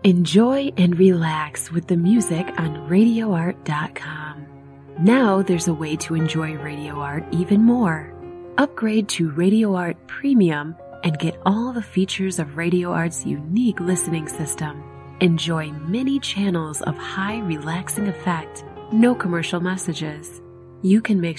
Enjoy and relax with the music on RadioArt.com. Now there's a way to enjoy Radio Art even more. Upgrade to Radio Art Premium and get all the features of Radio Art's unique listening system. Enjoy many channels of high relaxing effect, no commercial messages. You can mix